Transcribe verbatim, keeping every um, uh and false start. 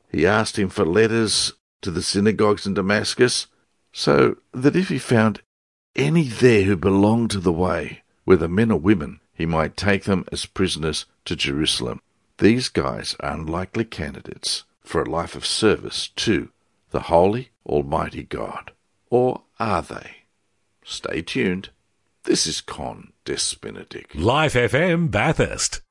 He asked him for letters to the synagogues in Damascus, so that if he found any there who belonged to the way, whether men or women, he might take them as prisoners to Jerusalem. These guys are unlikely candidates for a life of service to the holy, almighty God. Or are they? Stay tuned. This is Con Des Benedict. Life F M Bathurst.